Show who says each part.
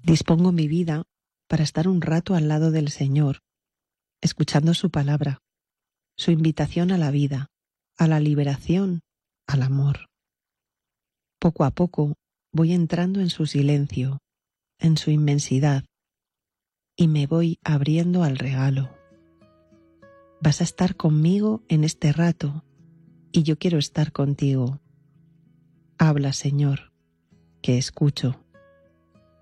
Speaker 1: Dispongo mi vida para estar un rato al lado del Señor, escuchando su palabra, su invitación a la vida, a la liberación, al amor. Poco a poco voy entrando en su silencio, en su inmensidad, y me voy abriendo al regalo. Vas a estar conmigo en este rato, y yo quiero estar contigo. Habla, Señor, que escucho.